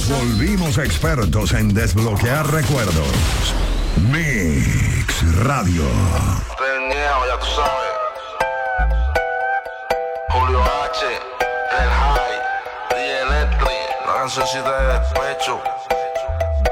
Nos volvimos expertos en desbloquear recuerdos. Mix Radio. Reñejo, ya tú sabes. Julio H, El High, DJ Electric, la cancioncita de despecho.